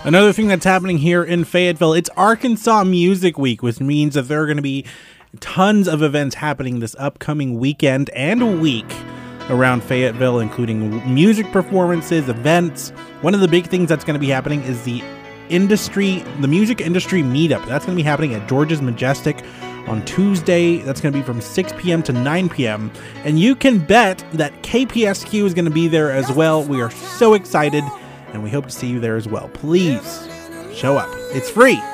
Another thing that's happening here in Fayetteville, it's Arkansas Music Week, which means that there are going to be tons of events happening this upcoming weekend and week around Fayetteville, including music performances, events. One of the big things that's going to be happening is the music industry meetup. That's going to be happening at George's Majestic on Tuesday. That's going to be from 6 p.m. to 9 p.m. And you can bet that KPSQ is going to be there as well. We are so excited, and we hope to see you there as well. Please show up. It's free.